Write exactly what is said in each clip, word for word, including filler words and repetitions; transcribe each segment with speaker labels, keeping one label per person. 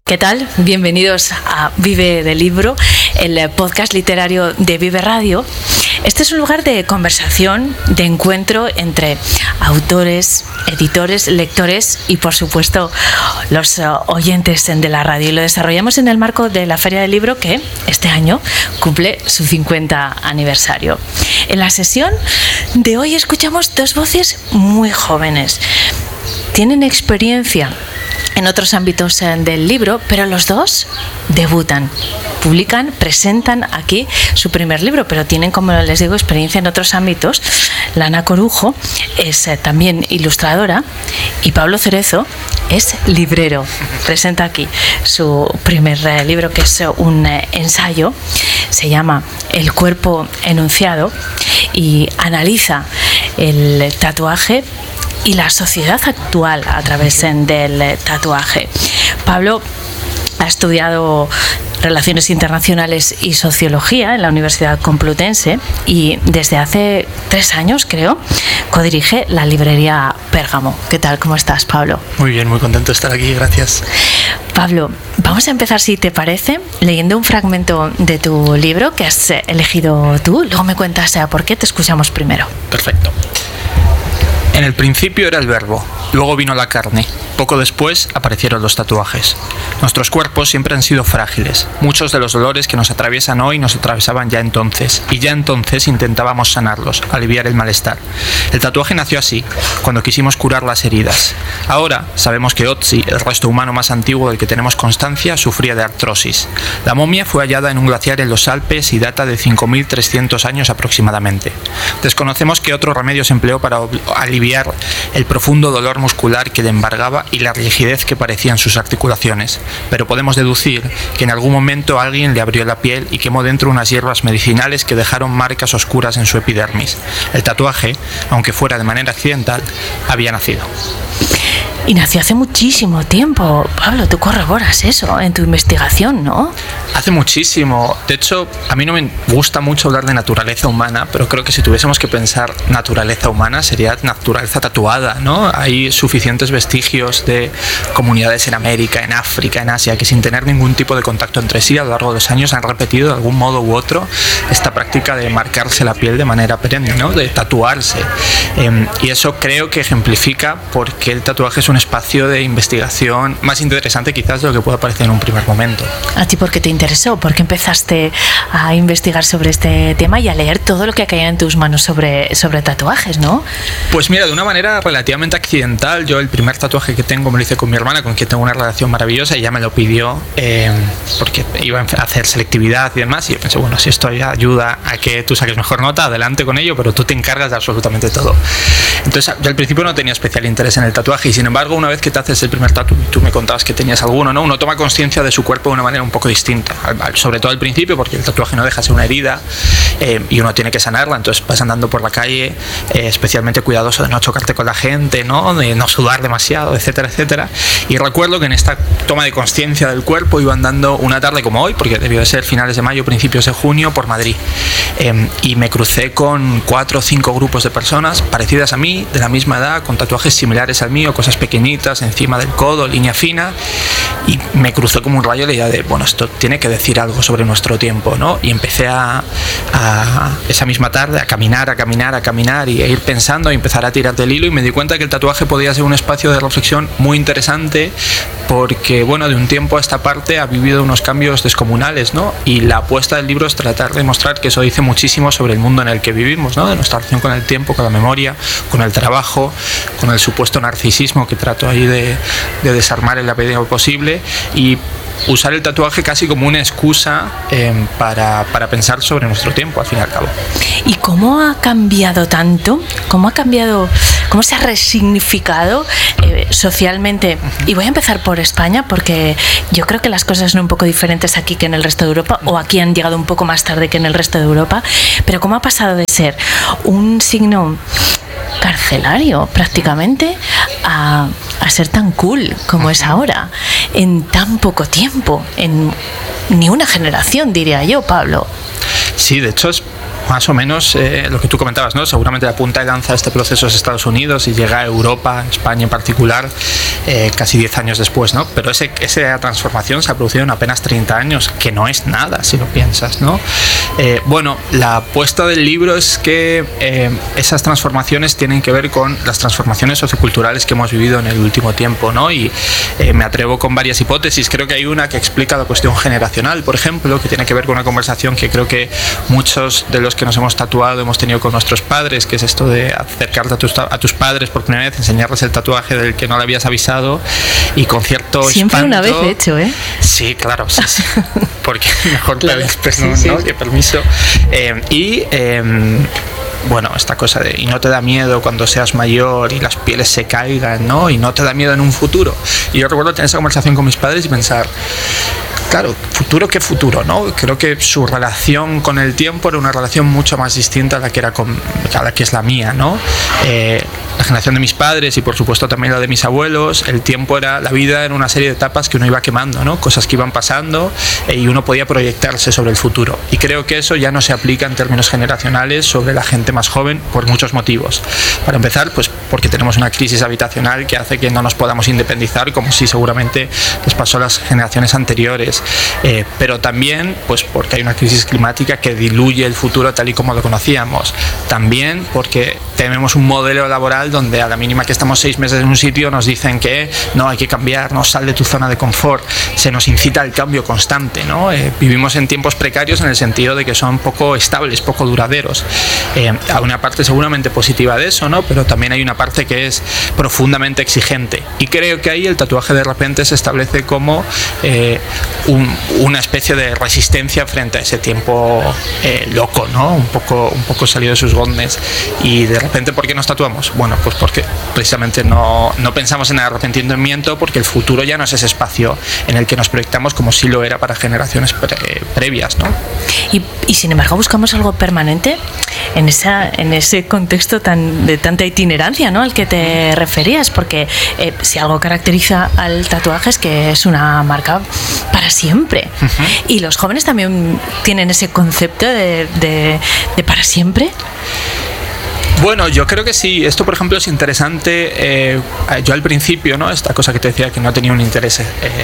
Speaker 1: ¿Qué tal? Bienvenidos a Vive del Libro, el podcast literario de Vive Radio. Este es un lugar de conversación, de encuentro entre autores, editores, lectores y, por supuesto, los oyentes de la radio. Y lo desarrollamos en el marco de la Feria del Libro, que este año cumple su cincuenta aniversario. En la sesión de hoy escuchamos dos voces muy jóvenes. Tienen experiencia en otros ámbitos del libro, pero los dos debutan, publican, presentan aquí su primer libro, pero tienen, como les digo, experiencia en otros ámbitos. Lana Corujo es eh, también ilustradora y Pablo Cerezo es librero. Presenta aquí su primer eh, libro, que es un eh, ensayo, se llama El cuerpo enunciado, y analiza el tatuaje y la sociedad actual a través del tatuaje. Pablo ha estudiado Relaciones Internacionales y Sociología en la Universidad Complutense y desde hace tres años, creo, codirige la librería Pérgamo. ¿Qué tal? ¿Cómo estás, Pablo?
Speaker 2: Muy bien, muy contento de estar aquí, gracias.
Speaker 1: Pablo, vamos a empezar, si te parece, leyendo un fragmento de tu libro que has elegido tú. Luego me cuentas por qué. Te escuchamos primero.
Speaker 2: Perfecto. En el principio era el verbo, luego vino la carne, poco después aparecieron los tatuajes. Nuestros cuerpos siempre han sido frágiles, muchos de los dolores que nos atraviesan hoy nos atravesaban ya entonces, y ya entonces intentábamos sanarlos, aliviar el malestar. El tatuaje nació así, cuando quisimos curar las heridas. Ahora sabemos que Otzi, el resto humano más antiguo del que tenemos constancia, sufría de artrosis. La momia fue hallada en un glaciar en los Alpes y data de cinco mil trescientos años aproximadamente. Desconocemos qué otro remedio se empleó para aliviar el profundo dolor muscular que le embargaba y la rigidez que parecían sus articulaciones, pero podemos deducir que en algún momento alguien le abrió la piel y quemó dentro unas hierbas medicinales que dejaron marcas oscuras en su epidermis. El tatuaje, aunque fuera de manera accidental, había nacido.
Speaker 1: Y nació hace muchísimo tiempo. Pablo, tú corroboras eso en tu investigación, ¿no?
Speaker 2: Hace muchísimo. De hecho, a mí no me gusta mucho hablar de naturaleza humana, pero creo que si tuviésemos que pensar naturaleza humana sería naturaleza tatuada, ¿no? Hay suficientes vestigios de comunidades en América, en África, en Asia, que sin tener ningún tipo de contacto entre sí a lo largo de los años han repetido de algún modo u otro esta práctica de marcarse la piel de manera perenne, ¿no? De tatuarse. Eh, y eso creo que ejemplifica por qué el tatuaje es un espacio de investigación más interesante quizás de lo que pueda parecer en un primer momento.
Speaker 1: ¿A ti por qué te interesó? ¿Por qué empezaste a investigar sobre este tema y a leer todo lo que caía en tus manos sobre, sobre tatuajes, ¿no?
Speaker 2: Pues mira, de una manera relativamente accidental. Yo el primer tatuaje que tengo me lo hice con mi hermana, con quien tengo una relación maravillosa, y ella me lo pidió eh, porque iba a hacer selectividad y demás, y yo pensé, bueno, si esto ayuda a que tú saques mejor nota, adelante con ello, pero tú te encargas de absolutamente todo. Entonces yo al principio no tenía especial interés en el tatuaje, y sin embargo una vez que te haces el primer tatu, tú me contabas que tenías alguno, ¿no? Uno toma conciencia de su cuerpo de una manera un poco distinta, sobre todo al principio, porque el tatuaje no deja de ser una herida eh, y uno tiene que sanarla. Entonces vas andando por la calle eh, especialmente cuidadoso de no chocarte con la gente, ¿no? De no sudar demasiado, etcétera, etcétera. Y recuerdo que en esta toma de conciencia del cuerpo iba andando una tarde como hoy, porque debió de ser finales de mayo, principios de junio, por Madrid, eh, y me crucé con cuatro o cinco grupos de personas parecidas a mí, de la misma edad, con tatuajes similares al mío, cosas pequeñitas encima del codo, línea fina, y me cruzó como un rayo la idea de, bueno, esto tiene que decir algo sobre nuestro tiempo, ¿no? Y empecé a, a esa misma tarde a caminar, a caminar, a caminar y a ir pensando, a empezar a tirar del hilo, y me di cuenta que el tatuaje podía ser un espacio de reflexión muy interesante, porque, bueno, de un tiempo a esta parte ha vivido unos cambios descomunales, ¿no? Y la apuesta del libro es tratar de mostrar que eso dice muchísimo sobre el mundo en el que vivimos, ¿no? De nuestra relación con el tiempo, con la memoria, con el trabajo, con el supuesto narcisismo que trato ahí de, de desarmar en la medida posible, y usar el tatuaje casi como una excusa eh, para, para pensar sobre nuestro tiempo, al fin y al cabo.
Speaker 1: ¿Y cómo ha cambiado tanto? ¿Cómo ha cambiado, cómo se ha resignificado eh, socialmente? Y voy a empezar por España, porque yo creo que las cosas son un poco diferentes aquí que en el resto de Europa, o aquí han llegado un poco más tarde que en el resto de Europa, pero ¿cómo ha pasado de ser un signo carcelario prácticamente a, a ser tan cool como es ahora, en tan poco tiempo, en ni una generación, diría yo, Pablo?
Speaker 2: Sí, de hecho es más o menos eh, lo que tú comentabas, ¿no? Seguramente la punta de lanza de este proceso es Estados Unidos y llega a Europa, España en particular, eh, casi diez años después, ¿no? Pero ese, esa transformación se ha producido en apenas treinta años, que no es nada si lo piensas, ¿no? Eh, bueno, la apuesta del libro es que eh, esas transformaciones tienen que ver con las transformaciones socioculturales que hemos vivido en el último tiempo, ¿no? Y eh, me atrevo con varias hipótesis. Creo que hay una que explica la cuestión generacional, por ejemplo, que tiene que ver con una conversación que creo que muchos de los que nos hemos tatuado hemos tenido con nuestros padres, que es esto de acercarte a tus, a tus padres por primera vez, enseñarles el tatuaje del que no le habías avisado y con cierto
Speaker 1: siempre
Speaker 2: espanto,
Speaker 1: una vez he hecho, ¿eh?
Speaker 2: Sí, claro, sí, sí. Porque mejor claro. Después, ¿no?
Speaker 1: Sí,
Speaker 2: ¿no?
Speaker 1: sí.
Speaker 2: Que permiso. Eh, y eh, bueno, esta cosa de y no te da miedo cuando seas mayor y las pieles se caigan, ¿no? Y no te da miedo en un futuro. Y yo recuerdo tener esa conversación con mis padres y pensar, claro, futuro qué futuro, ¿no? Creo que su relación con el tiempo era una relación mucho más distinta a la que era con, a la que es la mía, ¿no? Eh, la generación de mis padres y por supuesto también la de mis abuelos, el tiempo era la vida en una serie de etapas que uno iba quemando, ¿no? Cosas que iban pasando eh, y uno podía proyectarse sobre el futuro. Y creo que eso ya no se aplica en términos generacionales sobre la gente más joven por muchos motivos. Para empezar, pues porque tenemos una crisis habitacional que hace que no nos podamos independizar, como si seguramente les pasó a las generaciones anteriores. Eh, pero también pues porque hay una crisis climática que diluye el futuro tal y como lo conocíamos. También porque tenemos un modelo laboral donde a la mínima que estamos seis meses en un sitio nos dicen que no, hay que cambiar, no sal de tu zona de confort, se nos incita al cambio constante, ¿no? Eh, vivimos en tiempos precarios en el sentido de que son poco estables, poco duraderos. Eh, hay una parte seguramente positiva de eso, ¿no? Pero también hay una parte que es profundamente exigente y creo que ahí el tatuaje de repente se establece como eh, un, una especie de resistencia frente a ese tiempo eh, loco, ¿no? Un poco, un poco salido de sus gondes. Y de repente, ¿por qué nos tatuamos? Bueno, pues porque precisamente no, no pensamos en el arrepentimiento, porque el futuro ya no es ese espacio en el que nos proyectamos como si lo era para generaciones pre, previas, ¿no?
Speaker 1: Y, y sin embargo buscamos algo permanente en, esa, en ese contexto tan, de tanta itinerancia, ¿no? Al que te referías, porque eh, si algo caracteriza al tatuaje es que es una marca para siempre. Uh-huh. Y los jóvenes también tienen ese concepto de, de, de para siempre.
Speaker 2: Bueno, yo creo que sí. Esto, por ejemplo, es interesante. Eh, yo al principio, ¿no? Esta cosa que te decía que no tenía un interés eh,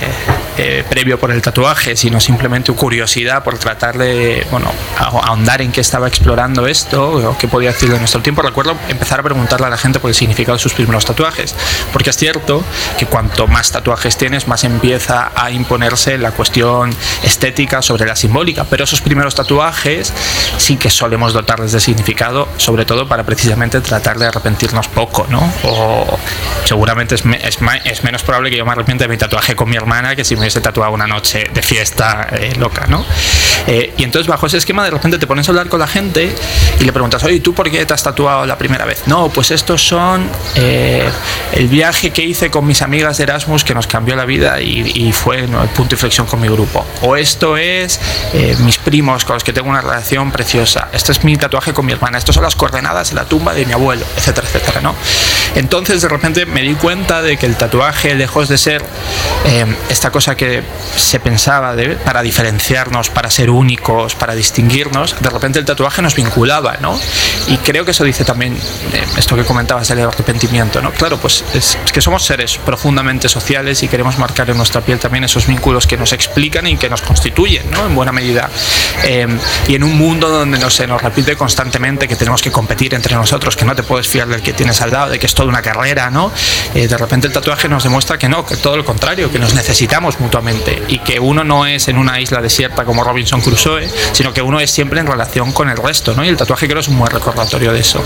Speaker 2: eh, previo por el tatuaje, sino simplemente curiosidad por tratar de, bueno, ahondar en qué estaba explorando esto o qué podía decir de nuestro tiempo. Recuerdo empezar a preguntarle a la gente por el significado de sus primeros tatuajes, porque es cierto que cuanto más tatuajes tienes, más empieza a imponerse la cuestión estética sobre la simbólica. Pero esos primeros tatuajes sí que solemos dotarles de significado, sobre todo para precisamente precisamente tratar de arrepentirnos poco, ¿no? O seguramente es, me, es, ma, es menos probable que yo me arrepienta de mi tatuaje con mi hermana que si me hubiese tatuado una noche de fiesta eh, loca, ¿no? Eh, y entonces bajo ese esquema de repente te pones a hablar con la gente y le preguntas, oye, ¿tú por qué te has tatuado la primera vez? No, pues estos son eh, el viaje que hice con mis amigas de Erasmus que nos cambió la vida y, y fue, ¿no?, el punto de inflexión con mi grupo. O esto es eh, mis primos con los que tengo una relación preciosa. Esto es mi tatuaje con mi hermana. Estos son las coordenadas de la tumba de mi abuelo, etcétera, etcétera, ¿no? Entonces de repente me di cuenta de que el tatuaje, lejos de ser eh, esta cosa que se pensaba de, para diferenciarnos, para ser únicos, para distinguirnos, de repente el tatuaje nos vinculaba, ¿no? Y creo que eso dice también eh, esto que comentabas del arrepentimiento, ¿no? Claro, pues es, es que somos seres profundamente sociales y queremos marcar en nuestra piel también esos vínculos que nos explican y que nos constituyen, ¿no? En buena medida. Eh, y en un mundo donde no se nos repite constantemente que tenemos que competir entre nosotros, que no te puedes fiar del que tienes al lado, de que es toda una carrera, ¿no? Eh, de repente el tatuaje nos demuestra que no, que todo lo contrario, que nos necesitamos mutuamente y que uno no es en una isla desierta como Robinson Crusoe, sino que uno es siempre en relación con el resto, ¿no? Y el tatuaje creo es un buen recordatorio de eso.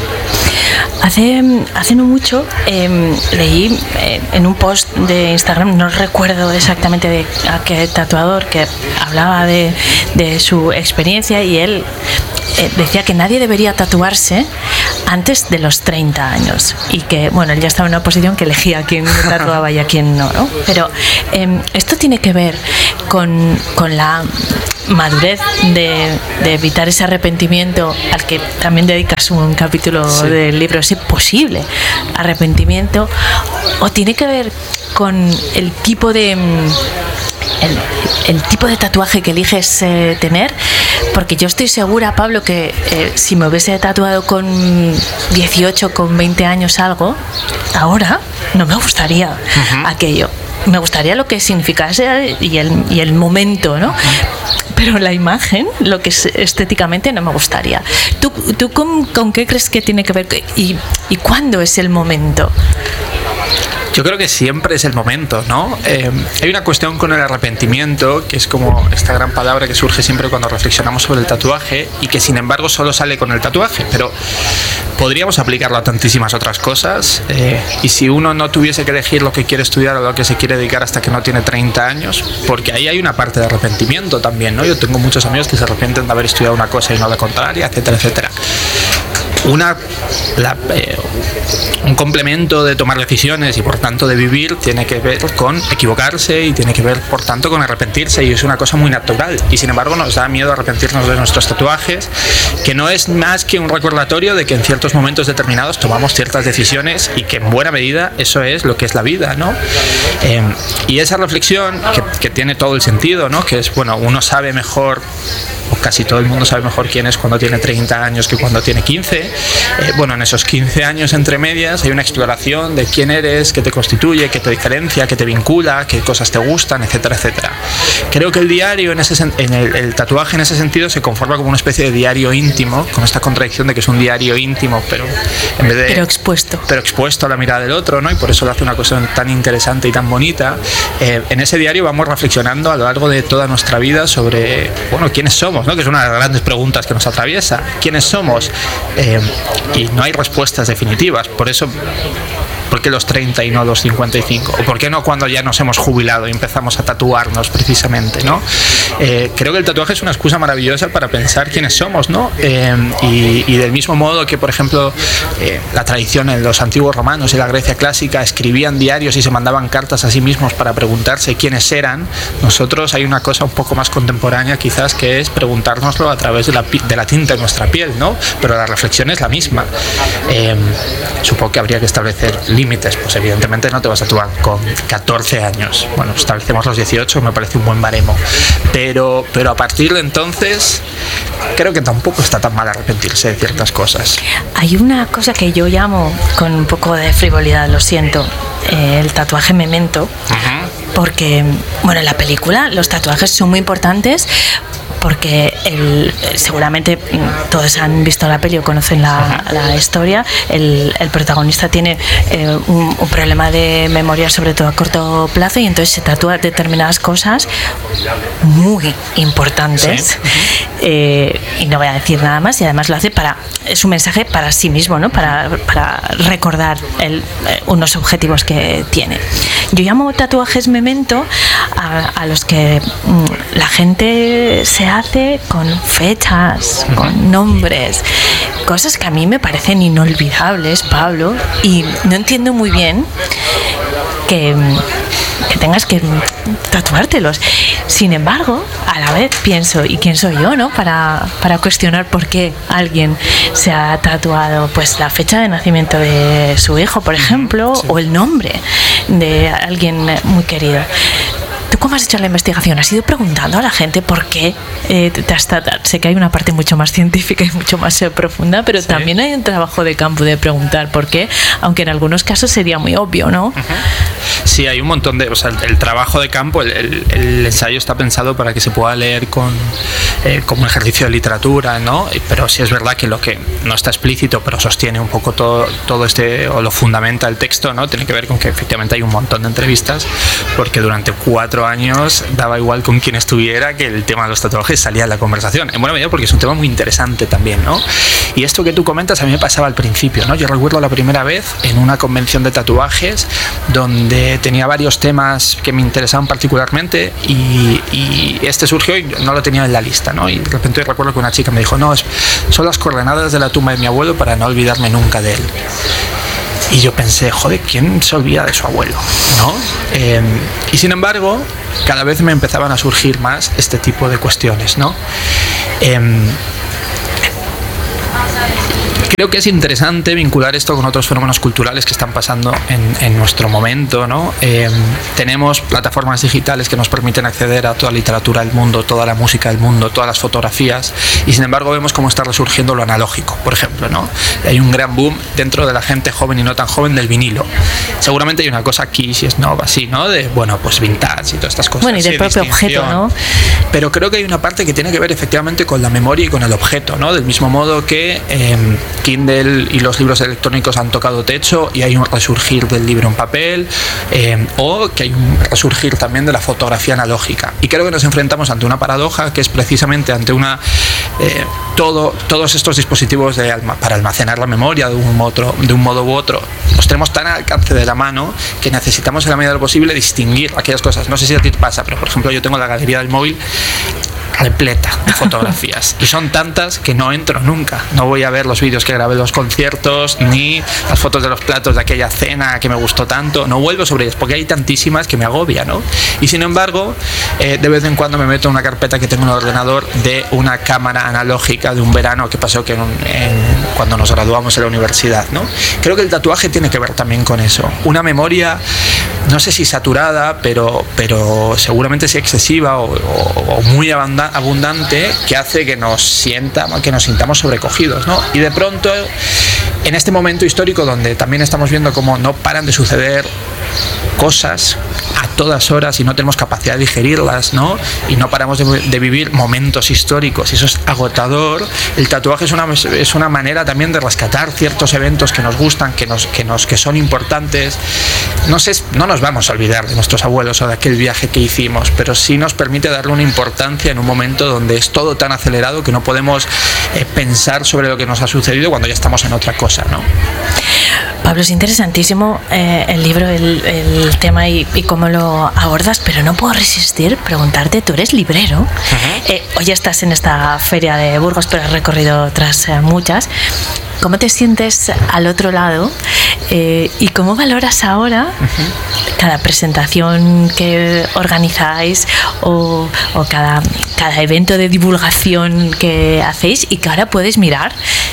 Speaker 1: Hace, hace no mucho eh, leí eh, en un post de Instagram, no recuerdo exactamente de a qué tatuador, que hablaba de, de su experiencia y él eh, decía que nadie debería tatuarse antes de los treinta años y que, bueno, él ya estaba en una posición que elegía a quién tatuaba y a quién no, ¿no? Pero eh, esto tiene que ver con, con la madurez de, de evitar ese arrepentimiento al que también dedicas un capítulo sí. del libro, ese posible arrepentimiento, o tiene que ver con el tipo de el, el tipo de tatuaje que eliges eh, tener, porque yo estoy segura, Pablo, que eh, si me hubiese tatuado con dieciocho, con veinte años algo, ahora no me gustaría uh-huh. aquello. Me gustaría lo que significase y el, y el momento, ¿no? Pero la imagen, lo que es estéticamente, no me gustaría. ¿Tú, tú con, con qué crees que tiene que ver? ¿Y, y cuándo es el momento?
Speaker 2: Yo creo que siempre es el momento, ¿no? Eh, hay una cuestión con el arrepentimiento, que es como esta gran palabra que surge siempre cuando reflexionamos sobre el tatuaje y que sin embargo solo sale con el tatuaje, pero podríamos aplicarlo a tantísimas otras cosas eh, y si uno no tuviese que elegir lo que quiere estudiar o lo que se quiere dedicar hasta que no tiene treinta años, porque ahí hay una parte de arrepentimiento también, ¿no? Yo tengo muchos amigos que se arrepienten de haber estudiado una cosa y no la contraria, etcétera, etcétera. Una, la, eh, un complemento de tomar decisiones y por tanto de vivir tiene que ver con equivocarse y tiene que ver por tanto con arrepentirse, y es una cosa muy natural, y sin embargo nos da miedo arrepentirnos de nuestros tatuajes, que no es más que un recordatorio de que en ciertos momentos determinados tomamos ciertas decisiones y que en buena medida eso es lo que es la vida, ¿no? Eh, y esa reflexión que, que tiene todo el sentido, ¿no? Que es, bueno, uno sabe mejor, o casi todo el mundo sabe mejor quién es cuando tiene treinta años que cuando tiene quince. Eh, bueno, en esos quince años entre medias hay una exploración de quién eres, qué te constituye, qué te diferencia, qué te vincula, qué cosas te gustan, etcétera, etcétera. Creo que el diario, en, ese, en el, el tatuaje en ese sentido se conforma como una especie de diario íntimo, con esta contradicción de que es un diario íntimo, pero en vez de...
Speaker 1: Pero expuesto.
Speaker 2: Pero expuesto a la mirada del otro, ¿no? Y por eso lo hace una cosa tan interesante y tan bonita. Eh, en ese diario vamos reflexionando a lo largo de toda nuestra vida sobre, bueno, quiénes somos, ¿no? Que es una de las grandes preguntas que nos atraviesa. ¿Quiénes somos? Eh, y no hay respuestas definitivas. Por eso, ¿por qué los treinta y no los cincuenta y cinco? ¿O por qué no cuando ya nos hemos jubilado y empezamos a tatuarnos precisamente, ¿no? Eh, creo que el tatuaje es una excusa maravillosa para pensar quiénes somos, ¿no? Eh, y, y del mismo modo que, por ejemplo, eh, la tradición en los antiguos romanos y la Grecia clásica escribían diarios y se mandaban cartas a sí mismos para preguntarse quiénes eran, nosotros hay una cosa un poco más contemporánea quizás, que es preguntárnoslo a través de la, de la tinta de nuestra piel, ¿no? Pero la reflexión es la misma. Eh, supongo que habría que establecer límites, pues evidentemente no te vas a tatuar con catorce años. Bueno, establecemos los dieciocho, me parece un buen baremo. Pero, pero a partir de entonces, creo que tampoco está tan mal arrepentirse de ciertas cosas.
Speaker 1: Hay una cosa que yo llamo, con un poco de frivolidad, lo siento, eh, el tatuaje memento. Uh-huh. Porque, bueno, en la película los tatuajes son muy importantes, porque el, seguramente todos han visto la peli o conocen la, la historia. El, el protagonista tiene eh, un, un problema de memoria, sobre todo a corto plazo, y entonces se tatúa determinadas cosas muy importantes. Sí. eh, y no voy a decir nada más, y además lo hace para, es un mensaje para sí mismo, ¿no? para, para recordar el, eh, unos objetivos que tiene. Yo llamo tatuajes memento a, a los que mm, la gente se hace con fechas, con nombres, cosas que a mí me parecen inolvidables, Pablo, y no entiendo muy bien que, que tengas que tatuártelos. Sin embargo, a la vez pienso, ¿y quién soy yo, no? Para, para cuestionar por qué alguien se ha tatuado pues la fecha de nacimiento de su hijo, por ejemplo, sí, o el nombre de alguien muy querido. ¿Tú cómo has hecho la investigación? ¿Has ido preguntando a la gente por qué eh, te has tatuado? Sé que hay una parte mucho más científica y mucho más eh, profunda, pero sí, también hay un trabajo de campo de preguntar por qué, aunque en algunos casos sería muy obvio, ¿no? Uh-huh.
Speaker 2: Sí, hay un montón de... O sea, el, el trabajo de campo, el, el, el ensayo está pensado para que se pueda leer con eh, como un ejercicio de literatura, ¿no? Pero sí es verdad que lo que no está explícito, pero sostiene un poco todo, todo este, o lo fundamenta el texto, ¿no? Tiene que ver con que efectivamente hay un montón de entrevistas, porque durante cuatro años daba igual con quién estuviera, que el tema de los tatuajes salía en la conversación, en buena medida porque es un tema muy interesante también, ¿no? Y esto que tú comentas a mí me pasaba al principio, ¿no? Yo recuerdo la primera vez en una convención de tatuajes donde tenía varios temas que me interesaban particularmente, y, y este surgió y no lo tenía en la lista, ¿no? Y de repente recuerdo que una chica me dijo, no, es, son las coordenadas de la tumba de mi abuelo para no olvidarme nunca de él. Y yo pensé, joder, ¿quién se olvida de su abuelo? ¿No? Eh, y sin embargo, cada vez me empezaban a surgir más este tipo de cuestiones, ¿no? Eh, creo que es interesante vincular esto con otros fenómenos culturales que están pasando en, en nuestro momento, ¿no? Eh, tenemos plataformas digitales que nos permiten acceder a toda la literatura del mundo, toda la música del mundo, todas las fotografías, y sin embargo vemos cómo está resurgiendo lo analógico, por ejemplo, ¿no? Hay un gran boom dentro de la gente joven y no tan joven del vinilo. Seguramente hay una cosa aquí, si es no, así, ¿no? De, bueno, pues vintage y todas estas cosas.
Speaker 1: Bueno, y del
Speaker 2: sí,
Speaker 1: propio objeto, ¿no?
Speaker 2: Pero creo que hay una parte que tiene que ver efectivamente con la memoria y con el objeto, ¿no? Del mismo modo que eh, Kindle y los libros electrónicos han tocado techo y hay un resurgir del libro en papel, eh, o que hay un resurgir también de la fotografía analógica. Y creo que nos enfrentamos ante una paradoja que es precisamente ante una eh, todo, todos estos dispositivos de alma, para almacenar la memoria de un, otro, de un modo u otro, los tenemos tan al alcance de la mano que necesitamos en la medida de lo posible distinguir aquellas cosas. No sé si a ti te pasa, pero por ejemplo yo tengo la galería del móvil repleta de fotografías y son tantas que no entro nunca. No voy a ver los vídeos que grabé en los conciertos ni las fotos de los platos de aquella cena que me gustó tanto. No vuelvo sobre ellas porque hay tantísimas que me agobia, ¿no? Y sin embargo, eh, de vez en cuando me meto en una carpeta que tengo en el ordenador de una cámara analógica de un verano que pasó que en un, en, cuando nos graduamos en la universidad, ¿no? Creo que el tatuaje tiene que ver también con eso. Una memoria, no sé si saturada, pero, pero seguramente sí excesiva o, o, o muy abundante, abundante que hace que nos sienta, que nos sintamos sobrecogidos, ¿no? Y de pronto, en este momento histórico donde también estamos viendo cómo no paran de suceder cosas a todas horas y no tenemos capacidad de digerirlas, ¿no? Y no paramos de, de vivir momentos históricos y eso es agotador. El tatuaje es una, es una manera también de rescatar ciertos eventos que nos gustan, que, nos, que, nos, que son importantes. No sé, no nos vamos a olvidar de nuestros abuelos o de aquel viaje que hicimos, pero sí nos permite darle una importancia en un momento donde es todo tan acelerado que no podemos eh, pensar sobre lo que nos ha sucedido cuando ya estamos en otra cosa, ¿no?
Speaker 1: Pablo, es interesantísimo eh, el libro, el, el tema y, y cómo lo abordas, pero no puedo resistir preguntarte, tú eres librero, uh-huh. eh, hoy estás en esta feria de Burgos, pero has recorrido otras eh, muchas. ¿Cómo te sientes al otro lado eh, y cómo valoras ahora uh-huh. cada presentación que organizáis o, o cada, cada evento de divulgación que hacéis y que ahora puedes mirar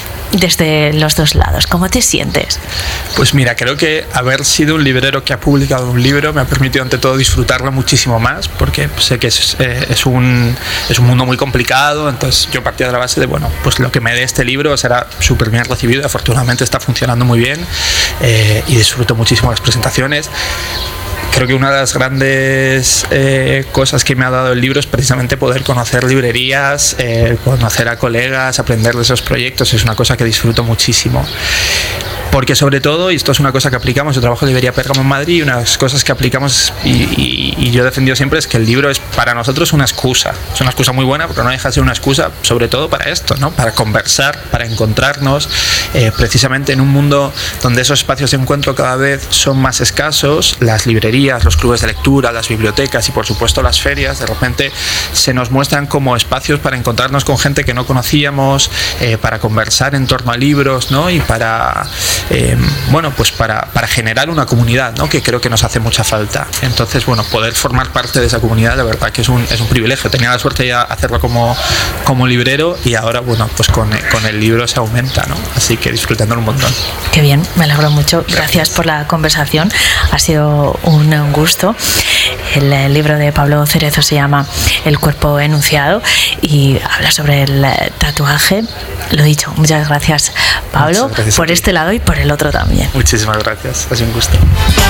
Speaker 1: desde los dos lados? ¿Cómo te sientes?
Speaker 2: Pues mira, creo que haber sido un librero que ha publicado un libro me ha permitido ante todo disfrutarlo muchísimo más, porque sé que es, eh, es, un, es un mundo muy complicado, entonces yo partía de la base de, bueno, pues lo que me dé este libro será súper bien recibido y afortunadamente está funcionando muy bien eh, y disfruto muchísimo las presentaciones. Creo que una de las grandes eh, cosas que me ha dado el libro es precisamente poder conocer librerías, eh, conocer a colegas, aprender de esos proyectos. Es una cosa que disfruto muchísimo. Porque sobre todo, y esto es una cosa que aplicamos, yo trabajo en Librería Pérgamo en Madrid, y una de las cosas que aplicamos y, y, y yo he defendido siempre es que el libro es para nosotros una excusa. Es una excusa muy buena, pero no deja de ser una excusa sobre todo para esto, ¿no? Para conversar, para encontrarnos, eh, precisamente en un mundo donde esos espacios de encuentro cada vez son más escasos. Las librerías, los clubes de lectura, las bibliotecas y por supuesto las ferias, de repente se nos muestran como espacios para encontrarnos con gente que no conocíamos, eh, para conversar en torno a libros, ¿no? Y para... Eh, bueno, pues para, para generar una comunidad, ¿no? Que creo que nos hace mucha falta. Entonces, bueno, poder formar parte de esa comunidad, la verdad que es un, es un privilegio. Tenía la suerte de hacerlo como, como librero y ahora, bueno, pues con, con el libro se aumenta, ¿no? Así que disfrutándolo un montón.
Speaker 1: Qué bien, me alegro mucho. Gracias, Gracias por la conversación. Ha sido un, un gusto. El, el libro de Pablo Cerezo se llama El cuerpo enunciado y habla sobre el tatuaje. Lo dicho, muchas gracias, Pablo, muchas gracias por este lado y por el otro también.
Speaker 2: Muchísimas gracias, ha sido un gusto.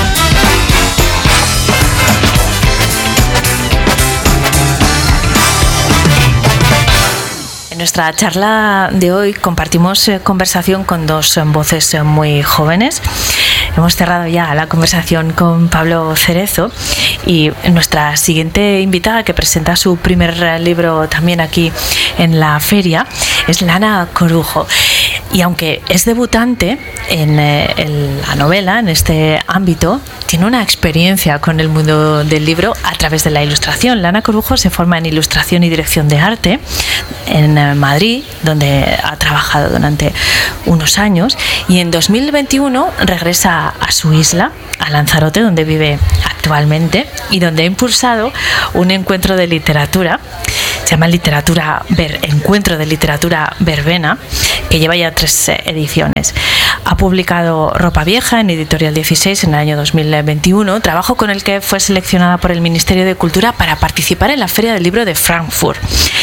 Speaker 1: En nuestra charla de hoy compartimos conversación con dos voces muy jóvenes. Hemos cerrado ya la conversación con Pablo Cerezo y nuestra siguiente invitada, que presenta su primer libro también aquí en la feria, es Lana Corujo. Y aunque es debutante en, eh, en la novela, en este ámbito, tiene una experiencia con el mundo del libro a través de la ilustración. Lana Corujo se forma en Ilustración y Dirección de Arte en eh, Madrid, donde ha trabajado durante unos años, y en dos mil veintiuno regresa a su isla, a Lanzarote, donde vive actualmente y donde ha impulsado un encuentro de literatura, se llama literatura Ver, Encuentro de Literatura Verbena, que lleva ya tres ediciones. Ha publicado Ropa Vieja en Editorial dieciséis en el año dos mil veintiuno, trabajo con el que fue seleccionada por el Ministerio de Cultura para participar en la Feria del Libro de Frankfurt.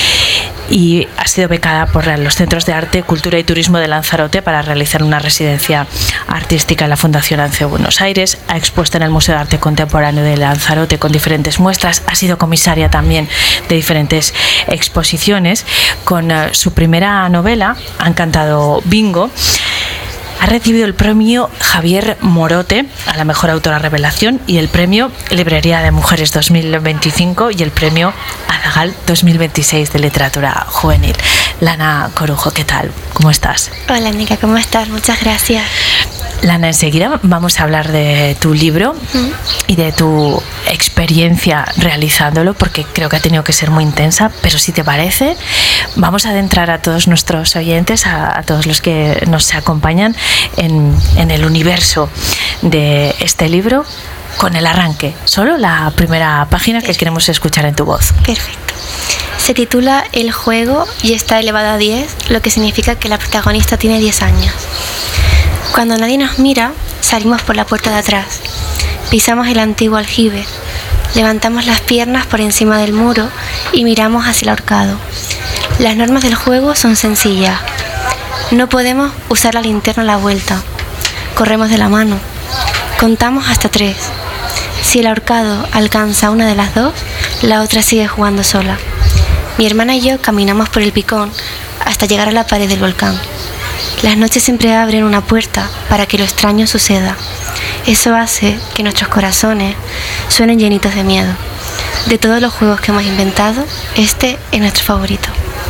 Speaker 1: Y ha sido becada por los Centros de Arte, Cultura y Turismo de Lanzarote para realizar una residencia artística en la Fundación ANCE Buenos Aires. Ha expuesto en el Museo de Arte Contemporáneo de Lanzarote con diferentes muestras. Ha sido comisaria también de diferentes exposiciones. Con uh, su primera novela, Han cantado bingo, ha recibido el premio Javier Morote a la mejor autora revelación y el premio Librería de Mujeres dos mil veinticinco y el premio Azaghal dos mil veintiséis de literatura juvenil. Lana Corujo, ¿qué tal? ¿Cómo estás?
Speaker 3: Hola, Nica, ¿cómo estás? Muchas gracias.
Speaker 1: Lana, enseguida vamos a hablar de tu libro uh-huh. y de tu experiencia realizándolo, porque creo que ha tenido que ser muy intensa, pero si te parece, vamos a adentrar a todos nuestros oyentes, a, a todos los que nos acompañan en, en el universo de este libro, con el arranque, solo la primera página Perfecto. Que queremos escuchar en tu voz.
Speaker 3: Perfecto. Se titula El juego y está elevada a diez, lo que significa que la protagonista tiene diez años. Cuando nadie nos mira, salimos por la puerta de atrás, pisamos el antiguo aljibe, levantamos las piernas por encima del muro y miramos hacia el ahorcado. Las normas del juego son sencillas. No podemos usar la linterna a la vuelta. Corremos de la mano. Contamos hasta tres. Si el ahorcado alcanza a una de las dos, la otra sigue jugando sola. Mi hermana y yo caminamos por el picón hasta llegar a la pared del volcán. Las noches siempre abren una puerta para que lo extraño suceda. Eso hace que nuestros corazones suenen llenitos de miedo. De todos los juegos que hemos inventado, este es nuestro favorito.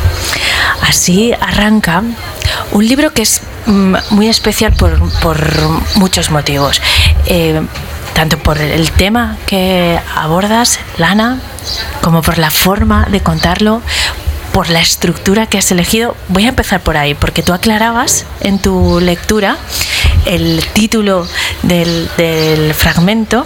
Speaker 1: Así arranca un libro que es mm, muy especial por, por muchos motivos. Eh, tanto por el tema que abordas, Lana, como por la forma de contarlo, por la estructura que has elegido. Voy a empezar por ahí, porque tú aclarabas en tu lectura el título del, del fragmento.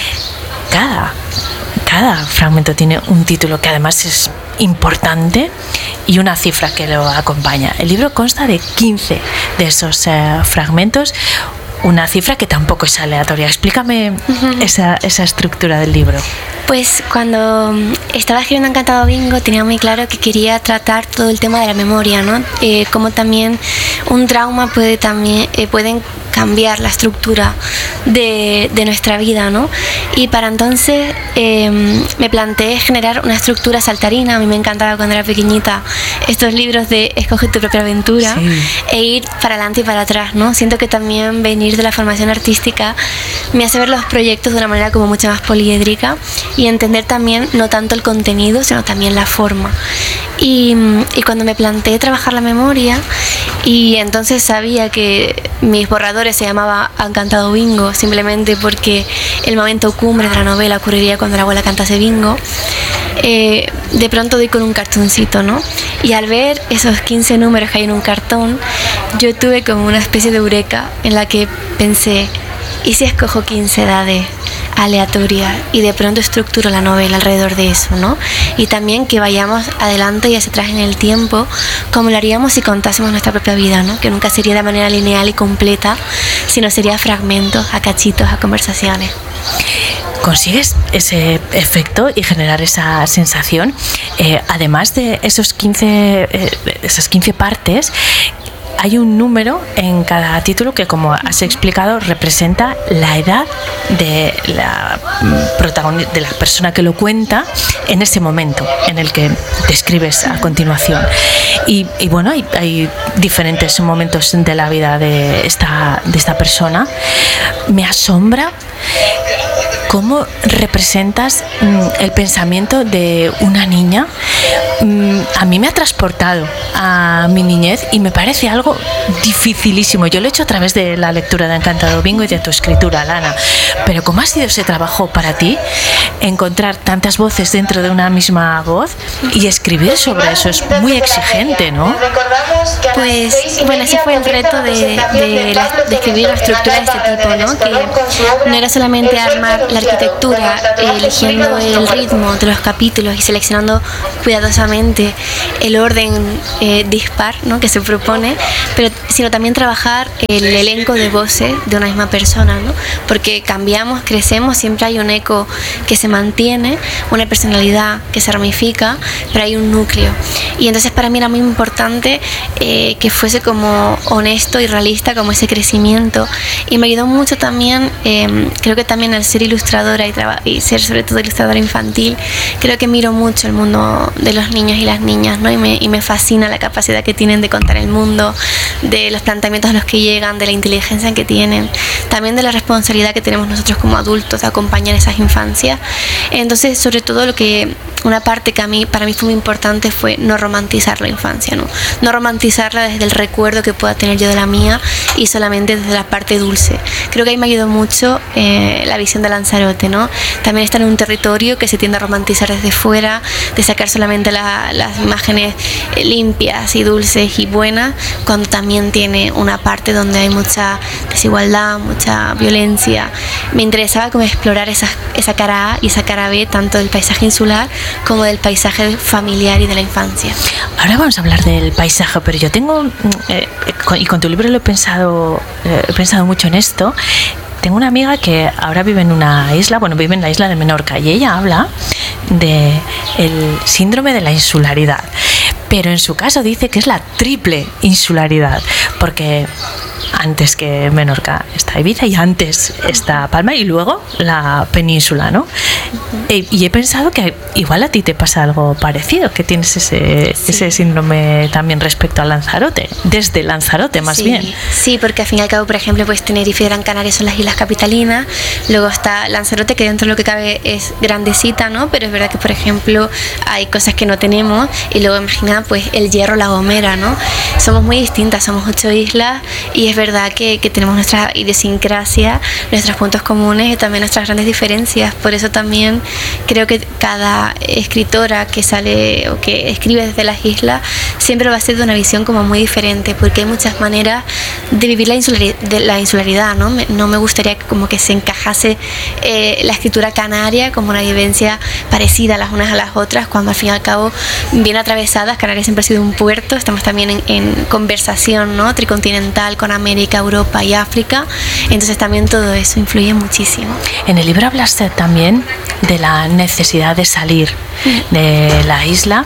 Speaker 1: Cada, cada fragmento tiene un título que además es importante y una cifra que lo acompaña. El libro consta de quince de esos eh, fragmentos, una cifra que tampoco es aleatoria. Explícame uh-huh. esa, esa estructura del libro.
Speaker 3: Pues cuando estaba escribiendo Han cantado bingo tenía muy claro que quería tratar todo el tema de la memoria, ¿no? Eh, como también un trauma puede también eh, pueden cambiar la estructura de, de nuestra vida, ¿no? Y para entonces eh, me planteé generar una estructura saltarina. A mí me encantaba cuando era pequeñita estos libros de escoge tu propia aventura, sí. e ir para adelante y para atrás, ¿no? Siento que también venir de la formación artística me hace ver los proyectos de una manera como mucho más poliédrica y entender también no tanto el contenido, sino también la forma. Y, y cuando me planteé trabajar la memoria, y entonces sabía que mis borradores se llamaban Han cantado bingo, simplemente porque el momento cumbre de la novela ocurriría cuando la abuela cantase bingo, eh, de pronto doy con un cartoncito, ¿no? Y al ver esos quince números que hay en un cartón, yo tuve como una especie de eureka en la que pensé, ¿y si escojo quince edades aleatorias y de pronto estructuro la novela alrededor de eso, ¿no? Y también que vayamos adelante y hacia atrás en el tiempo, como lo haríamos si contásemos nuestra propia vida, ¿no? Que nunca sería de manera lineal y completa, sino sería a fragmentos, a cachitos, a conversaciones.
Speaker 1: Consigues ese efecto y generar esa sensación, eh, además de esos quince, eh, esas quince partes. Hay un número en cada título que, como has explicado, representa la edad de la protagonista, de la persona que lo cuenta en ese momento en el que describes a continuación. Y, y bueno, hay, hay diferentes momentos de la vida de esta, de esta persona. Me asombra cómo representas mm, el pensamiento de una niña. Mm, a mí me ha transportado a mi niñez y me parece algo dificilísimo. Yo lo he hecho a través de la lectura de Han cantado bingo y de tu escritura, Lana. Pero ¿cómo ha sido ese trabajo para ti? Encontrar tantas voces dentro de una misma voz y escribir sobre eso es muy exigente, ¿no?
Speaker 3: Pues, bueno, ese fue el reto de, de, la, de escribir una estructura de este tipo, ¿no? Que no era solamente armar la arquitectura, eh, eligiendo el ritmo de los capítulos y seleccionando cuidadosamente el orden eh, dispar, ¿no?, que se propone, pero sino también trabajar el elenco de voces de una misma persona, ¿no? Porque cambiamos, crecemos, siempre hay un eco que se mantiene, una personalidad que se ramifica, pero hay un núcleo. Y entonces para mí era muy importante eh, que fuese como honesto y realista, como ese crecimiento. Y me ayudó mucho también, eh, creo que también al ser ilustradora y, traba- y ser sobre todo ilustradora infantil, creo que miro mucho el mundo de los niños y las niñas, ¿no? Y me, y me fascina la capacidad que tienen de contar el mundo, de los planteamientos a los que llegan, de la inteligencia que tienen, también de la responsabilidad que tenemos nosotros como adultos de acompañar esas infancias. Entonces, sobre todo lo que una parte que a mí, para mí fue muy importante fue no romantizar la infancia, ¿no? No romantizarla desde el recuerdo que pueda tener yo de la mía y solamente desde la parte dulce. Creo que ahí me ayudó mucho eh, la visión de Lanzarote, ¿no? También está en un territorio que se tiende a romantizar desde fuera, de sacar solamente la, las imágenes limpias y dulces y buenas, cuando también tiene una parte donde hay mucha desigualdad, mucha violencia. Me interesaba como explorar esa, esa cara A y esa cara B, tanto del paisaje insular como del paisaje familiar y de la infancia.
Speaker 1: Ahora vamos a hablar del paisaje, pero yo tengo, eh, y con tu libro lo he pensado, eh, he pensado mucho en esto. Tengo una amiga que ahora vive en una isla, bueno, vive en la isla de Menorca, y ella habla de el síndrome de la insularidad. Pero en su caso dice que es la triple insularidad, porque antes que Menorca está Ibiza y antes está Palma y luego la península, ¿no? E, y he pensado que igual a ti te pasa algo parecido, que tienes ese, sí. ese síndrome también respecto a Lanzarote, desde Lanzarote más
Speaker 3: sí,
Speaker 1: bien.
Speaker 3: Sí, porque al fin y al cabo, por ejemplo, pues Tenerife y Gran Canaria son las islas capitalinas, luego está Lanzarote, que dentro de lo que cabe es grandecita, ¿no? Pero es verdad que, por ejemplo, hay cosas que no tenemos, y luego imagina pues el Hierro, La Gomera, ¿no? Somos muy distintas, somos ocho islas y es verdad que, que tenemos nuestra idiosincrasia, nuestros puntos comunes y también nuestras grandes diferencias. Por eso también creo que cada escritora que sale o que escribe desde las islas siempre va a ser de una visión como muy diferente, porque hay muchas maneras de vivir la insularidad, de la insularidad, ¿no? Me, no me gustaría que como que se encajase eh, la escritura canaria como una vivencia parecida las unas a las otras, cuando al fin y al cabo, bien atravesadas, Canarias siempre ha sido un puerto, estamos también en, en conversación, ¿no?, tricontinental con América, Europa y África, entonces también todo eso influye muchísimo.
Speaker 1: En el libro hablaste también de la necesidad de salir de la isla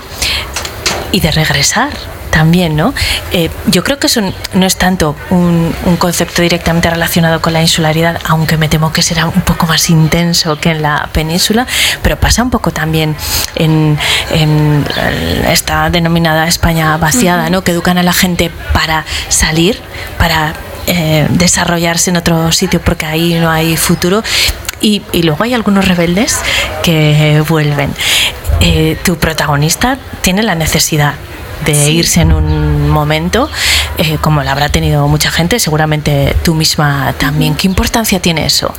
Speaker 1: y de regresar también, ¿no? Eh, yo creo que eso no es tanto un, un concepto directamente relacionado con la insularidad, aunque me temo que será un poco más intenso que en la península, pero pasa un poco también en, en esta denominada España vaciada, uh-huh. ¿no? Que educan a la gente para salir, para eh, desarrollarse en otro sitio porque ahí no hay futuro. Y, y luego hay algunos rebeldes que vuelven. Eh, tu protagonista tiene la necesidad de sí. irse en un momento, eh, como la habrá tenido mucha gente, seguramente tú misma también. ¿Qué importancia tiene eso?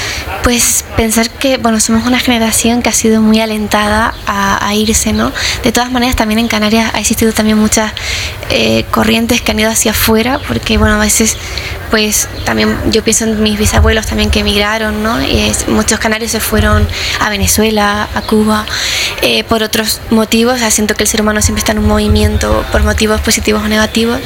Speaker 3: Pues pensar que, bueno, somos una generación que ha sido muy alentada a, a irse, ¿no? De todas maneras, también en Canarias ha existido también muchas eh, corrientes que han ido hacia afuera, porque, bueno, a veces, pues, también yo pienso en mis bisabuelos también que emigraron, ¿no? Y es, muchos canarios se fueron a Venezuela, a Cuba, eh, por otros motivos. O sea, siento que el ser humano siempre está en un movimiento por motivos positivos o negativos,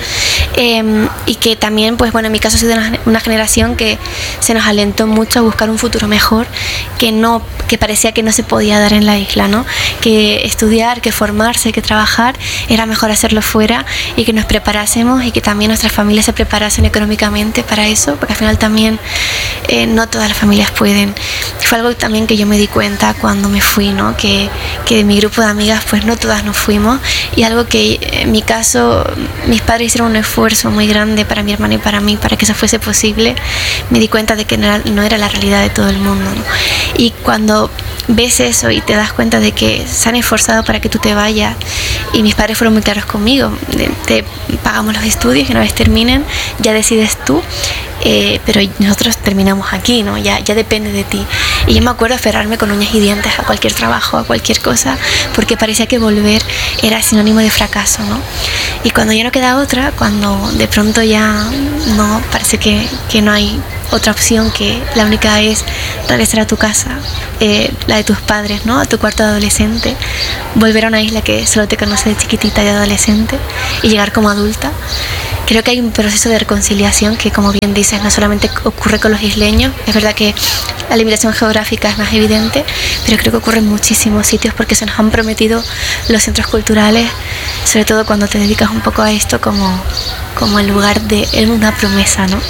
Speaker 3: eh, y que también, pues bueno, en mi caso ha sido una, una generación que se nos alentó mucho a buscar un futuro mejor, que no, que parecía que no se podía dar en la isla, ¿no? Que estudiar, que formarse, que trabajar era mejor hacerlo fuera, y que nos preparásemos y que también nuestras familias se preparasen económicamente para eso, porque al final también eh, no todas las familias pueden. Fue algo también que yo me di cuenta cuando me fui, ¿no? Que, que de mi grupo de amigas pues no todas nos fuimos, y algo que en mi caso mis padres hicieron un esfuerzo muy grande para mi hermana y para mí para que eso fuese posible. Me di cuenta de que no era, no era la realidad de todo el mundo, ¿no? Y cuando ves eso y te das cuenta de que se han esforzado para que tú te vayas, y mis padres fueron muy claros conmigo, de, te pagamos los estudios y una vez terminen ya decides tú, eh, pero nosotros terminamos aquí, ¿no? Ya, ya depende de ti. Y yo me acuerdo aferrarme con uñas y dientes a cualquier trabajo, a cualquier cosa, porque parecía que volver era sinónimo de fracaso, ¿no? Y cuando ya no queda otra, cuando de pronto ya no, parece que, que no hay otra opción que la única es regresar a tu casa, eh, la de tus padres, ¿no? A tu cuarto de adolescente, volver a una isla que solo te conoce de chiquitita y de adolescente y llegar como adulta. Creo que hay un proceso de reconciliación que, como bien dices, no solamente ocurre con los isleños. Es verdad que la limitación geográfica es más evidente, pero creo que ocurre en muchísimos sitios porque se nos han prometido los centros culturales, sobre todo cuando te dedicas un poco a esto, como, como el lugar de una promesa, ¿no?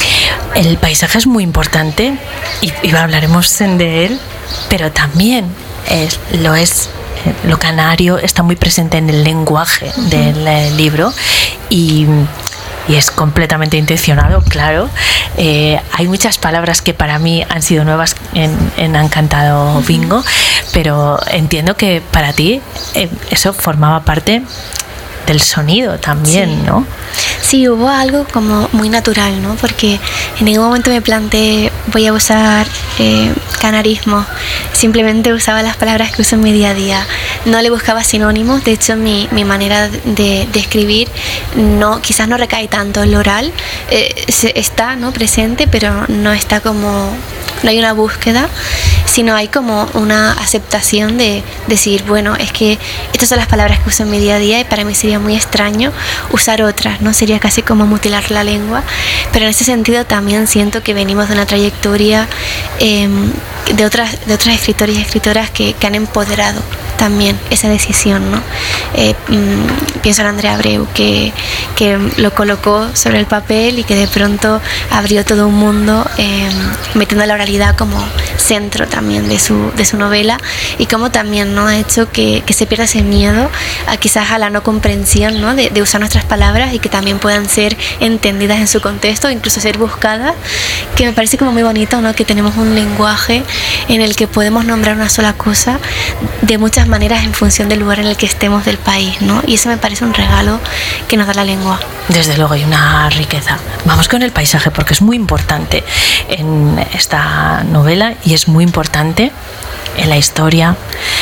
Speaker 1: El paisaje es muy importante y, y hablaremos de él, pero también es, lo es. Lo canario está muy presente en el lenguaje del eh, libro y, y es completamente intencionado, claro. Eh, hay muchas palabras que para mí han sido nuevas en, en Han cantado bingo, pero entiendo que para ti eh, eso formaba parte del sonido también, sí. ¿no?
Speaker 3: Sí, hubo algo como muy natural, ¿no? Porque en ningún momento me planteé voy a usar eh, canarismo. Simplemente usaba las palabras que uso en mi día a día. No le buscaba sinónimos. De hecho, mi, mi manera de, de escribir no, quizás no recae tanto en lo oral. Eh, se, está, ¿no? presente, pero no está como... No hay una búsqueda, sino hay como una aceptación de decir, bueno, es que estas son las palabras que uso en mi día a día y para mí sería muy extraño usar otras, ¿no? Sería casi como mutilar la lengua, pero en ese sentido también siento que venimos de una trayectoria eh, de otras, de otras escritores y escritoras que, que han empoderado también esa decisión, ¿no? Eh, mmm, pienso en Andrea Abreu, que, que lo colocó sobre el papel y que de pronto abrió todo un mundo eh, metiendo la oralidad como centro también de su, de su novela, y como también, ¿no? ha hecho que, que se pierda ese miedo a quizás a la no comprensión, ¿no? de, de usar nuestras palabras y que también puedan ser entendidas en su contexto, incluso ser buscadas, que me parece como muy bonito, ¿no? que tenemos un lenguaje en el que podemos nombrar una sola cosa de muchas maneras en función del lugar en el que estemos del país, ¿no? Y eso me parece un regalo que nos da la lengua.
Speaker 1: Desde luego hay una riqueza. Vamos con el paisaje porque es muy importante en esta novela y es muy importante en la historia,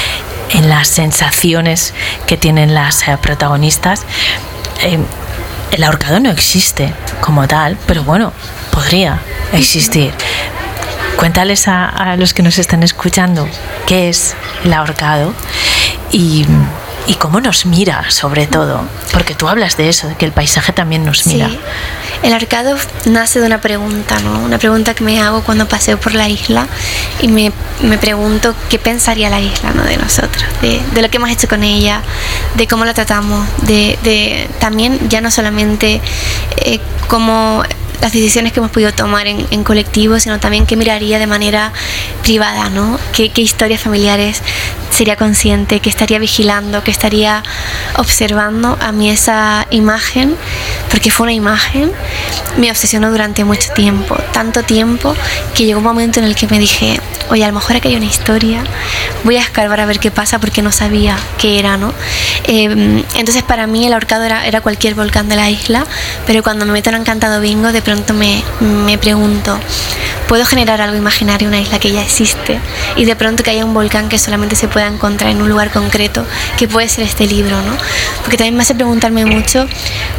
Speaker 1: en las sensaciones que tienen las eh, protagonistas. Eh, el ahorcado no existe como tal, pero bueno, podría existir. Cuéntales a, a los que nos están escuchando qué es el ahorcado y, y cómo nos mira, sobre todo, porque tú hablas de eso, de que el paisaje también nos mira.
Speaker 3: Sí. El ahorcado nace de una pregunta, ¿no? Una pregunta que me hago cuando paseo por la isla y me, me pregunto qué pensaría la isla, ¿no? de nosotros, de, de lo que hemos hecho con ella, de cómo la tratamos, de, de también ya no solamente eh, cómo las decisiones que hemos podido tomar en, en colectivo, sino también qué miraría de manera privada, ¿no? Qué, qué historias familiares sería consciente, qué estaría vigilando, qué estaría observando. A mí esa imagen, porque fue una imagen, me obsesionó durante mucho tiempo, tanto tiempo que llegó un momento en el que me dije, oye, a lo mejor aquí hay una historia, voy a escarbar a ver qué pasa porque no sabía qué era, ¿no? Eh, entonces para mí el ahorcado era, era cualquier volcán de la isla, pero cuando me meto en Han cantado bingo de pronto me, me pregunto, ¿puedo generar algo imaginario, una isla que ya existe? Y de pronto que haya un volcán que solamente se pueda encontrar en un lugar concreto, que puede ser este libro, ¿no? Porque también me hace preguntarme mucho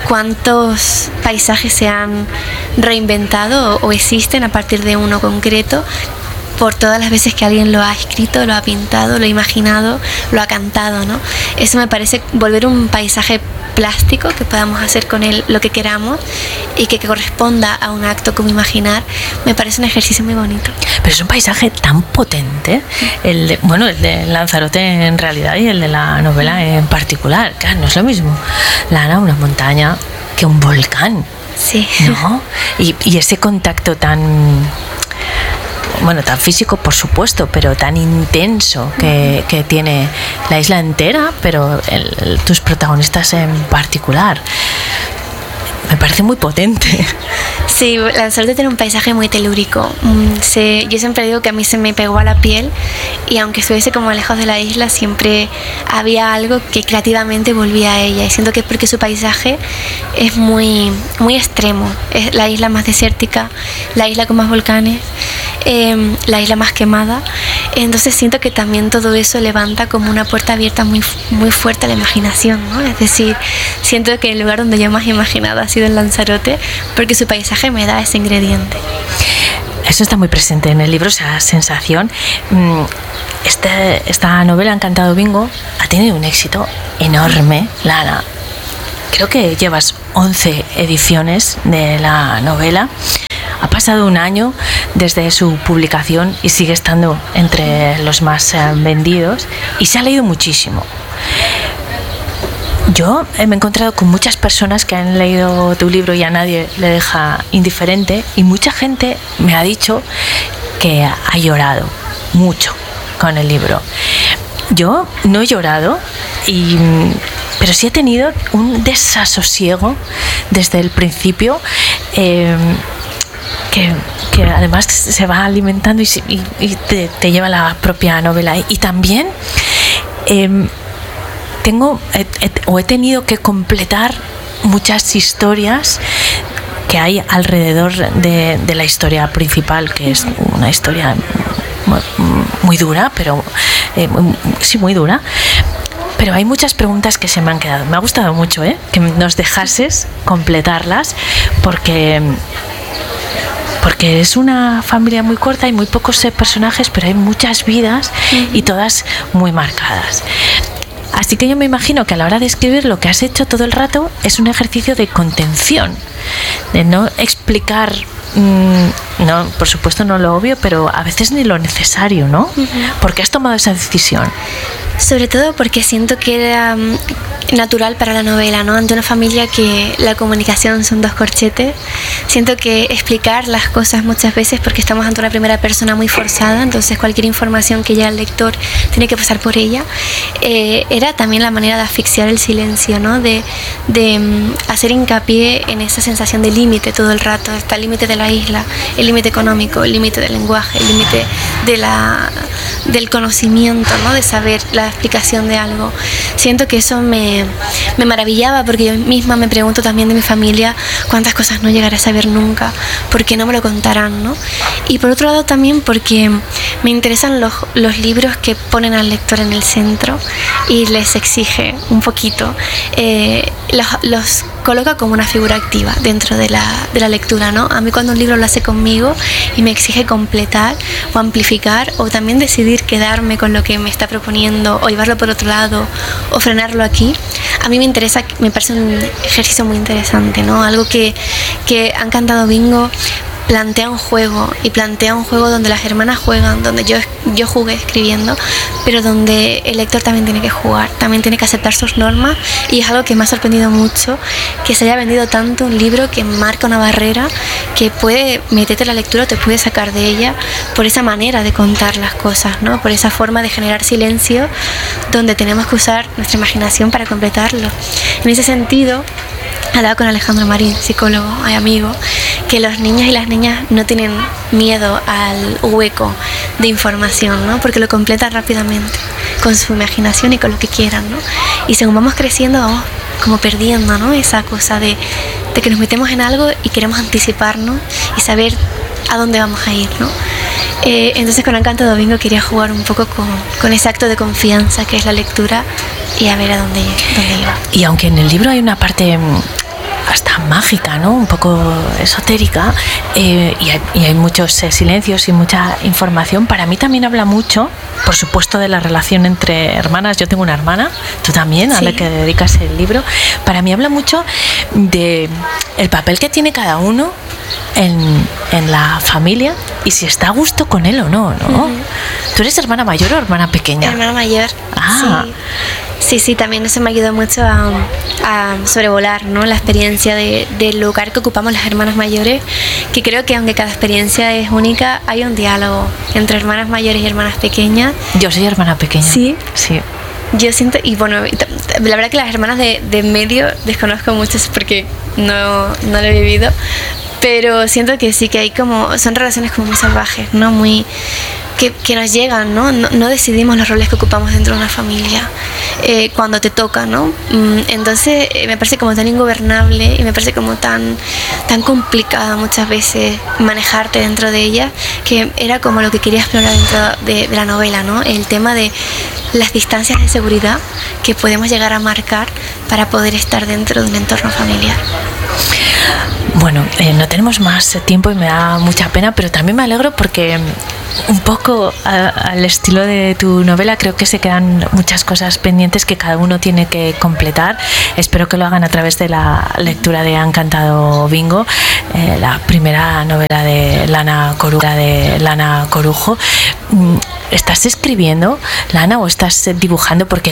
Speaker 3: cuántos paisajes se han reinventado o, o existen a partir de uno concreto, por todas las veces que alguien lo ha escrito, lo ha pintado, lo ha imaginado, lo ha cantado, ¿no? Eso me parece volver un paisaje plástico, que podamos hacer con él lo que queramos y que, que corresponda a un acto como imaginar, me parece un ejercicio muy bonito.
Speaker 1: Pero es un paisaje tan potente, el de, bueno, el de Lanzarote en realidad y el de la novela en particular. Claro, no es lo mismo Lana, una montaña, que un volcán.
Speaker 3: Sí.
Speaker 1: ¿No? Y, y ese contacto tan... bueno, tan físico por supuesto, pero tan intenso que, que tiene la isla entera, pero el, el, tus protagonistas en particular. Me parece muy potente.
Speaker 3: Sí, Lanzarote tiene un paisaje muy telúrico. Se, yo siempre digo que a mí se me pegó a la piel y aunque estuviese como lejos de la isla, siempre había algo que creativamente volvía a ella. Y siento que es porque su paisaje es muy, muy extremo. Es la isla más desértica, la isla con más volcanes, eh, la isla más quemada. Entonces siento que también todo eso levanta como una puerta abierta muy, muy fuerte a la imaginación, ¿no? Es decir, siento que el lugar donde yo más he imaginado ha sido en Lanzarote porque su paisaje me da ese ingrediente.
Speaker 1: Eso está muy presente en el libro, esa sensación. Este, esta novela, Encantado Bingo, ha tenido un éxito enorme, Lara. Creo que llevas once ediciones de la novela. Ha pasado un año desde su publicación y sigue estando entre los más eh, vendidos y se ha leído muchísimo. Yo me he encontrado con muchas personas que han leído tu libro y a nadie le deja indiferente, y mucha gente me ha dicho que ha llorado mucho con el libro. Yo no he llorado, y, pero sí he tenido un desasosiego desde el principio, eh, que, que además se va alimentando y, y, y te, te lleva la propia novela. Y también eh, tengo he, he, o he tenido que completar muchas historias que hay alrededor de, de la historia principal, que es una historia muy, muy dura, pero eh, sí, muy dura. Pero hay muchas preguntas que se me han quedado. Me ha gustado mucho, ¿eh?, que nos dejases completarlas, porque porque es una familia muy corta, hay muy pocos personajes, pero hay muchas vidas y todas muy marcadas. Así que yo me imagino que a la hora de escribir lo que has hecho todo el rato es un ejercicio de contención, de no explicar, mmm, no, por supuesto no lo obvio, pero a veces ni lo necesario, ¿no? Uh-huh. ¿Por qué has tomado esa decisión?
Speaker 3: Sobre todo porque siento que era um, natural para la novela, ¿no? Ante una familia que la comunicación son dos corchetes, siento que explicar las cosas muchas veces, porque estamos ante una primera persona muy forzada, entonces cualquier información que llega al lector tiene que pasar por ella, eh, era también la manera de asfixiar el silencio, ¿no? De, de um, hacer hincapié en esa sensación de límite todo el rato. Está el límite de la isla, el límite económico, el límite del lenguaje, el límite de la, del conocimiento, ¿no? De saber la explicación de algo. Siento que eso me, me maravillaba, porque yo misma me pregunto también de mi familia cuántas cosas no llegaré a saber nunca, porque no me lo contarán, ¿no? Y por otro lado también porque me interesan los, los libros que ponen al lector en el centro y les exige un poquito, eh, los, los coloca como una figura activa dentro de la, de la lectura, ¿no? A mí cuando un libro lo hace conmigo y me exige completar o amplificar, o también decidir quedarme con lo que me está proponiendo o llevarlo por otro lado o frenarlo aquí, a mí me interesa, me parece un ejercicio muy interesante, ¿no? Algo que, que Encantado Bingo plantea un juego, y plantea un juego donde las hermanas juegan, donde yo, yo jugué escribiendo, pero donde el lector también tiene que jugar, también tiene que aceptar sus normas, y es algo que me ha sorprendido mucho, que se haya vendido tanto un libro que marca una barrera, que puede meterte en la lectura o te puede sacar de ella, por esa manera de contar las cosas, ¿no? Por esa forma de generar silencio, donde tenemos que usar nuestra imaginación para completarlo. En ese sentido, hablaba con Alejandro Marín, psicólogo y amigo, que los niños y las niñas no tienen miedo al hueco de información, ¿no? Porque lo completan rápidamente con su imaginación y con lo que quieran, ¿no? Y según vamos creciendo vamos como perdiendo, ¿no? Esa cosa de, de que nos metemos en algo y queremos anticiparnos y saber a dónde vamos a ir, ¿no? Eh, entonces con Encantado Bingo quería jugar un poco con, con ese acto de confianza que es la lectura, y a ver a dónde, dónde iba.
Speaker 1: Y aunque en el libro hay una parte hasta mágica, ¿no?, un poco esotérica, eh, y, hay, y hay muchos eh, silencios y mucha información, para mí también habla mucho, por supuesto, de la relación entre hermanas. Yo tengo una hermana, tú también, a sí. la que dedicas el libro. Para mí habla mucho de el papel que tiene cada uno en, en la familia, y si está a gusto con él o no, ¿no? Uh-huh. ¿Tú eres hermana mayor o hermana pequeña?
Speaker 3: Hermana mayor.
Speaker 1: Ah.
Speaker 3: Sí. Sí, sí, también eso me ayudó mucho a, a sobrevolar, ¿no?, la experiencia de, del lugar que ocupamos las hermanas mayores, que creo que aunque cada experiencia es única, hay un diálogo entre hermanas mayores y hermanas pequeñas.
Speaker 1: Yo soy hermana pequeña.
Speaker 3: Sí.
Speaker 1: Sí.
Speaker 3: Yo siento, y bueno, la verdad que las hermanas de, de medio desconozco muchas porque no, no lo he vivido, pero siento que sí, que hay como, son relaciones como muy salvajes, ¿no?, muy... Que, que nos llegan, ¿no? ¿no? No decidimos los roles que ocupamos dentro de una familia eh, cuando te toca, ¿no? Entonces eh, me parece como tan ingobernable y me parece como tan, tan complicada muchas veces manejarte dentro de ella, que era como lo que quería explorar dentro de, de la novela, ¿no? El tema de las distancias de seguridad que podemos llegar a marcar para poder estar dentro de un entorno familiar.
Speaker 1: Bueno, eh, no tenemos más tiempo y me da mucha pena, pero también me alegro porque un poco a, al estilo de tu novela creo que se quedan muchas cosas pendientes que cada uno tiene que completar. Espero que lo hagan a través de la lectura de Han cantado bingo, eh, la primera novela de Lana Corujo, de Lana Corujo. ¿Estás escribiendo, Lana, o estás dibujando? Porque